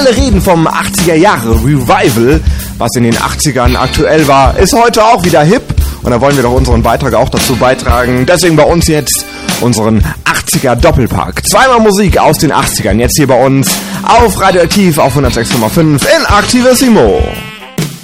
Alle reden vom 80er Jahre Revival. Was in den 80ern aktuell war, ist heute auch wieder hip. Und da wollen wir doch unseren Beitrag auch dazu beitragen. Deswegen bei uns jetzt unseren 80er Doppelpack. Zweimal Musik aus den 80ern. Jetzt hier bei uns auf Radioaktiv auf 106,5 in Aktivissimo.